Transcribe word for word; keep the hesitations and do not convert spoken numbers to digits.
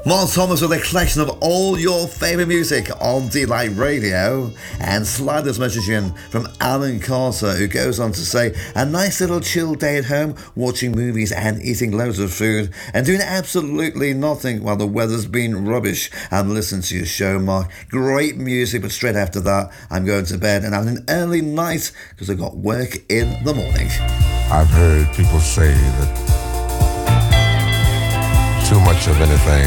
Mark Thomas with a collection of all your favourite music on Delight Radio, and slide this message in from Alan Carter, who goes on to say, a nice little chill day at home, watching movies and eating loads of food and doing absolutely nothing while the weather's been rubbish. I'm listening to your show, Mark. Great music, but straight after that I'm going to bed and having an early night because I've got work in the morning. I've heard people say that too much of anything